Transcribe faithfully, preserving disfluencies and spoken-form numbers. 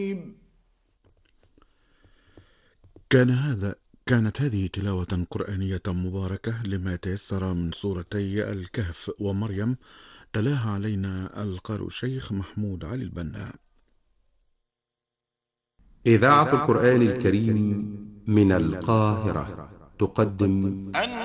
كان هذا كانت هذه تلاوة قرآنية مباركة لما تيسر من سورتي الكهف ومريم، تلاها علينا القارئ الشيخ محمود علي البنا. إذاعة القرآن الكريم من القاهرة تقدم